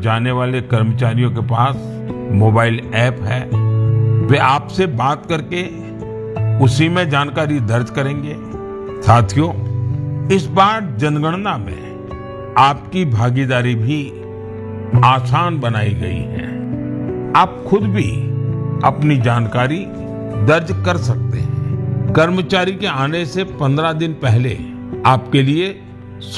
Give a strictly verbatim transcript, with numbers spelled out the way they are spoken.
जाने वाले कर्मचारियों के पास मोबाइल ऐप है। वे आपसे बात करके उसी में जानकारी दर्ज करेंगे। साथियों, इस बार जनगणना में आपकी भागीदारी भी आसान बनाई गई है। आप खुद भी अपनी जानकारी दर्ज कर सकते हैं। कर्मचारी के आने से पंद्रह दिन पहले आपके लिए